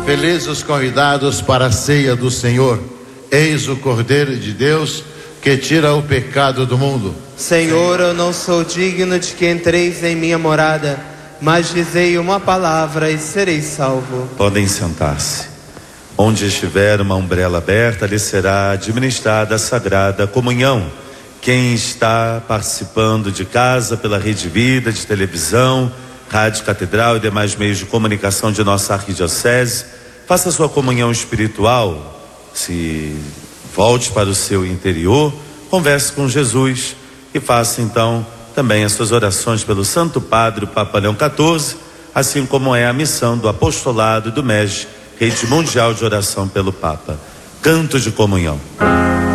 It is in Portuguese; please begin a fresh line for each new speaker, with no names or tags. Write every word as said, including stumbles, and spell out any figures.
Felizes os convidados para a ceia do Senhor. Eis o Cordeiro de Deus que tira o pecado do mundo.
Senhor, eu não sou digno de que entreis em minha morada, mas dizei uma palavra e serei salvo.
Podem sentar-se. Onde estiver uma umbrella aberta, lhe será administrada a Sagrada Comunhão. Quem está participando de casa pela Rede Vida, de televisão, Rádio Catedral e demais meios de comunicação de nossa arquidiocese, faça sua comunhão espiritual, se volte para o seu interior, converse com Jesus e faça então também as suas orações pelo Santo Padre, o Papa Leão quatorze, assim como é a missão do apostolado do M E G, Rede Mundial de Oração pelo Papa. Canto de comunhão.